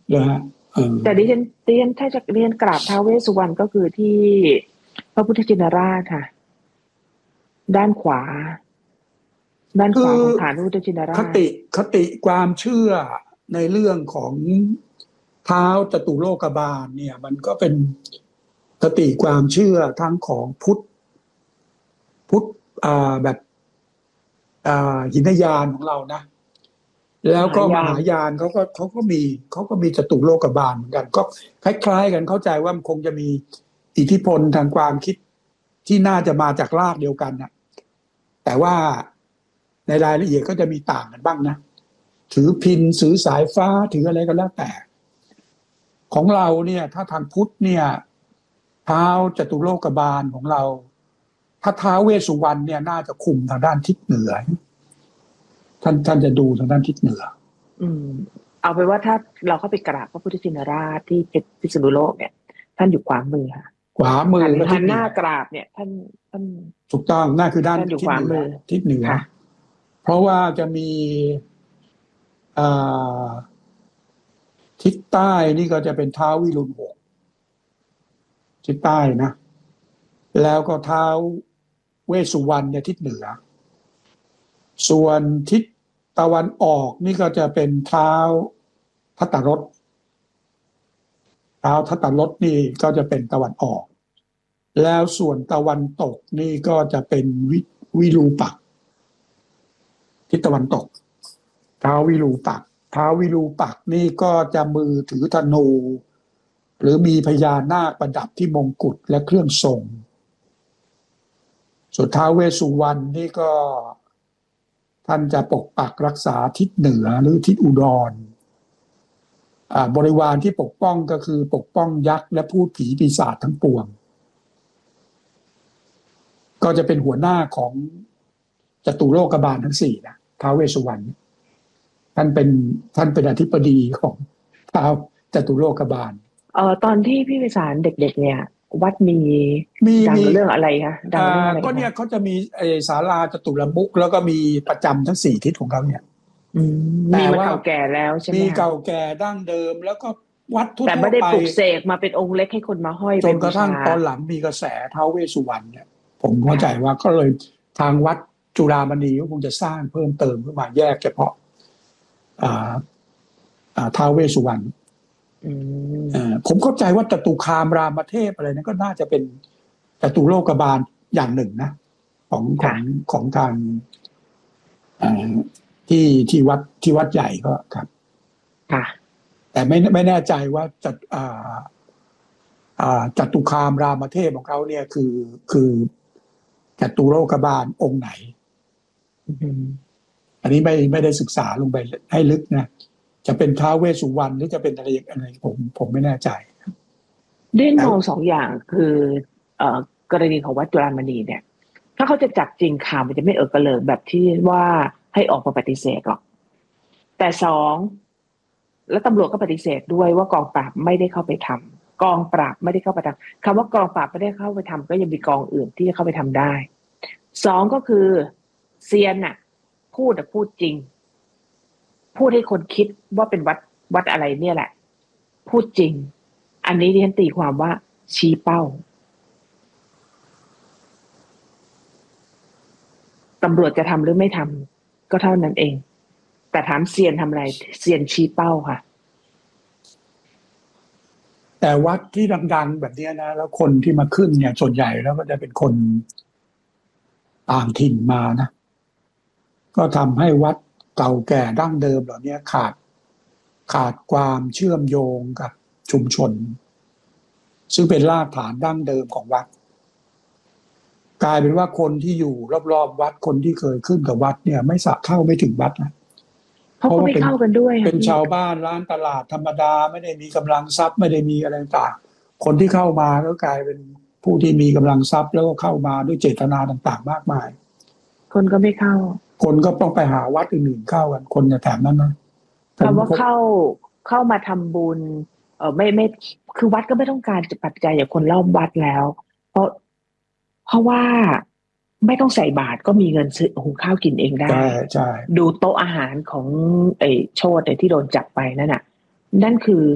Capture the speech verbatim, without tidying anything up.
นะฮะแต่ดิฉันดิฉันถ้าจะเรียนกราบท้าวเวสสุวรรณก็คือที่พระพุทธชินราชค่ะด้านขวาด้านขวาของฐานพระพุทธชินราชคติคติความเชื่อในเรื่องของท้าวจตุโลกบาลเนี่ยมันก็เป็นคติความเชื่อทั้งของพุทธพุทธอ่าแบบอ่าหินยานของเรานะแล้วก็มหายานเขาก็เขาก็มีเขาก็มีจตุโลกบาลเหมือนกันก็คล้ายๆกันเข้าใจว่ามันคงจะมีอิทธิพลทางความคิดที่น่าจะมาจากรากเดียวกันนะแต่ว่าในรายละเอียดก็จะมีต่างกันบ้างนะถือพินถือสายฟ้าถืออะไรก็แล้วแต่ของเราเนี่ยถ้าทางพุทธเนี่ยท้าวจตุโลกบาลของเราถ้าท้าวเวสสุวรรณเนี่ยน่าจะคุมทางด้านทิศเหนือท่านท่านจะดูทางด้านทิศเหนืออืมเอาไปว่าถ้าเราเข้าไปกราบพระพุทธชินราชที่พิษณุโลกเนี่ยท่านอยู่ขวามือค่ะขวามือหันหน้ากราบเนี่ยท่านท่านถูกต้องน่าคือด้านทิศเหนือทิศเหนือเพราะว่าจะมีอ่าทิศใต้นี่ก็จะเป็นท้าววิรุณหกทิศใต้นะแล้วก็ท้าวเวสสุวรรณเนี่ยทิศเหนือส่วนทิศตะวันออกนี่ก็จะเป็นท้าวทัตตรสท้าวทัตตรสนี่ก็จะเป็นตะวันออกแล้วส่วนตะวันตกนี่ก็จะเป็นวิวิรูปักษ์ทิศตะวันตกท้าววิรูปักษ์ท้าววิรูปักษ์นี่ก็จะมือถือธนูหรือมีพญานาคประดับที่มงกุฎและเครื่องทรงส่วนท้าวเวสสุวรรณนี่ก็ท่านจะปกปักรักษาทิศเหนือหรือทิศอุดรอ่าบริวารที่ปกป้องก็คือปกป้องยักษ์และพูดผีปีศาจทั้งปวงก็จะเป็นหัวหน้าของจตุโลกบาลทั้งสี่นะท้าวเวสสุวรรณท่านเป็นท่านเป็นอธิบดีของท้าวจตุโลกบาลเอ่อตอนที่พี่วิสารเด็กๆเนี่ยวัดมีมีดังเรื่องอะไรคะดังเรื่องอะไรก็เนี่ยเขาจะมีไอ้ศาลาจตุรมุขแล้วก็มีประจำทั้งสี่ทิศของเขาเนี่ยมีมาเก่าแก่แล้วใช่ไหมมีเก่าแก่ดั้งเดิมแล้วก็วัดทั่วไปแต่ไม่ได้ปลุกเสกมาเป็นองค์เล็กให้คนมาห้อยจนกระทั่งตอนหลังมีกระแสท้าวเวสสุวรรณเนี่ยผมเข้าใจว่าก็เลยทางวัดจุฬามณีก็คงจะสร้างเพิ่มเติมขึ้นมาแยกเฉพาะอ่าอ่าท้าวเวสสุวรรณผมเข้าใจว่าจตุคามรามเทพอะไรนั้นก็น่าจะเป็นจตุโลกบาลอย่างหนึ่งนะของของของทางที่ที่วัดที่วัดใหญ่ก็ครับแต่ไม่ไม่แน่ใจว่าจัตจตุคามรามเทพของเขาเนี่ยคือคือจตุโลกบาลองค์ไหนอันนี้ไม่ไม่ได้ศึกษาลงไปให้ลึกนะจะเป็นท้าวเวสสุวรรณหรือจะเป็นอะไรอะไรผมผมไม่แน่ใจเด่นมองสองอย่างคือเอ่อกรณีของวัดจุฬามณีเนี่ยถ้าเขาจะจับจริงข่าวมันจะไม่เอิกกระเลิกแบบที่ว่าให้ออกมาปฏิเสธหรอกแต่สองแล้วตำรวจก็ปฏิเสธด้วยว่ากองปราบไม่ได้เข้าไปทำกองปราบไม่ได้เข้าไปทำคำว่ากองปราบไม่ได้เข้าไปทำก็ยังมีกองอื่นที่จะเข้าไปทำได้สองก็คือเซียนน่ะพูดแต่พูดจริงพูดให้คนคิดว่าเป็นวัดวัดอะไรเนี่ยแหละพูดจริงอันนี้ดิฉันตีความว่าชี้เป้าตำรวจจะทำหรือไม่ทำก็เท่านั้นเองแต่ถามเซียนทำอะไรเซียนชี้เป้าค่ะแต่วัดที่ดังๆแบบนี้นะแล้วคนที่มาขึ้นเนี่ยส่วนใหญ่แล้วก็จะเป็นคนต่างถิ่นมานะก็ทำให้วัดเก่าแก่ดั้งเดิมเหล่านี้ขาดขาดความเชื่อมโยงกับชุมชนซึ่งเป็นรากฐานดั้งเดิมของวัดกลายเป็นว่าคนที่อยู่รอบๆวัดคนที่เคยขึ้นกับวัดเนี่ยไม่สะเข้าไม่ถึงวัดนะเพราะว่าไม่เข้ากันด้วยเป็นชาวบ้านร้านตลาดธรรมดาไม่ได้มีกำลังทรัพย์ไม่ได้มีอะไรต่างคนที่เข้ามาก็กลายเป็นผู้ที่มีกำลังทรัพย์แล้วก็เข้ามาด้วยเจตนาต่างๆมากมายคนก็ไม่เข้าคนก็ต้องไปหาวัดอื่นๆเข้ากันคนในแถบนั้นนะคำว่าเข้าเข้ามาทำบุญเออไม่ไม่คือวัดก็ไม่ต้องการจะปัจจัยจากคนรอบวัดแล้วเพราะเพราะว่าไม่ต้องใส่บาตรก็มีเงินซื้อหุงข้าวกินเองได้ใช่ใช่ดูโต๊ะอาหารของไอ้โชติที่โดนจับไปนั่นน่ะนั่นคือ